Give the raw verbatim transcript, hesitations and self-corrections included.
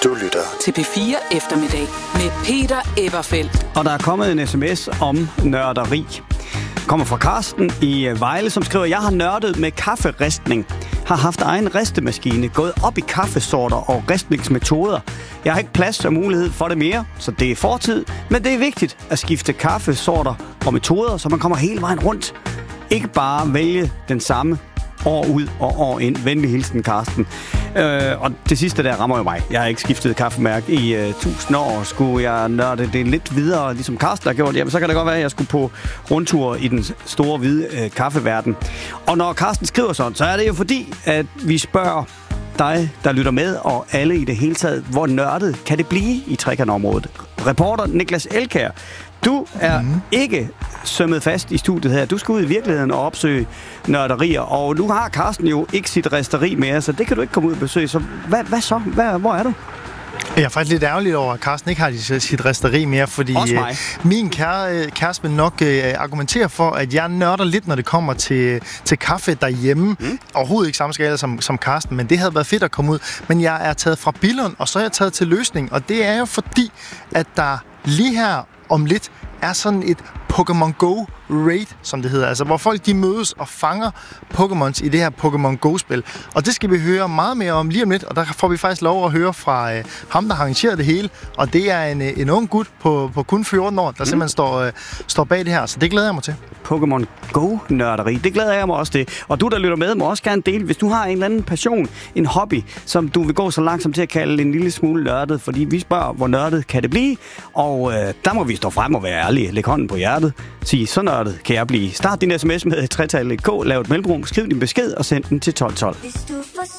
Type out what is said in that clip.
Du lytter til P fire Eftermiddag med Peter Eberfeldt. Og der er kommet en sms om nørderi. Kommer fra Karsten i Vejle, som skriver: Jeg har nørdet med kafferistning. Har haft egen ristemaskine, gået op i kaffesorter og ristningsmetoder. Jeg har ikke plads og mulighed for det mere, så det er fortid. Men det er vigtigt at skifte kaffesorter og metoder, så man kommer hele vejen rundt. Ikke bare vælge den samme år ud og år ind. Venlig hilsen, Karsten. Øh, og det sidste der rammer jo mig. Jeg har ikke skiftet kaffemærke i øh, tusind år. Skulle jeg nørde det lidt videre, ligesom Karsten har gjort, jamen, så kan det godt være, at jeg skulle på rundtur i den store, hvide øh, kaffeverden. Og når Karsten skriver sådan, så er det jo fordi, at vi spørger dig, der lytter med, og alle i det hele taget, hvor nørdet kan det blive i trekantområdet. Reporter Niklas Elkjær, du er mm. ikke sømmet fast i studiet her. Du skal ud i virkeligheden og opsøge nørderier, og nu har Karsten jo ikke sit risteri mere, så det kan du ikke komme ud og besøge. Så hvad, hvad så? Hvad, hvor er du? Jeg er faktisk lidt ærgerlig over, at Karsten ikke har sit risteri mere, fordi min kære, kæreste vil nok uh, argumentere for, at jeg nørder lidt, når det kommer til, til kaffe derhjemme. Mm. Overhovedet ikke samme skala som, som Karsten, men det havde været fedt at komme ud. Men jeg er taget fra Billund, og så er jeg taget til Løsning, og det er jo fordi, at der lige her om lidt er sådan et Pokémon Go raid, som det hedder. Altså, hvor folk de mødes og fanger Pokémons i det her Pokémon Go-spil. Og det skal vi høre meget mere om lige om lidt, og der får vi faktisk lov at høre fra øh, ham, der har arrangeret det hele. Og det er en, en ung gut på, på kun fjorten år, der mm. simpelthen står, øh, står bag det her. Så det glæder jeg mig til. Pokémon Go-nørderi, det glæder jeg mig også til. Og du, der lytter med, må også gerne dele, hvis du har en eller anden passion, en hobby, som du vil gå så langsomt til at kalde en lille smule nørdet, fordi vi spørger, hvor nørdet kan det blive? Og øh, der må vi stå frem og være ærlige, lægge hånden på hjertet, sige, så nørdet kan jeg blive. Start din sms med tretal K, lav et mellemrum, skriv din besked og send den til tolv tolv.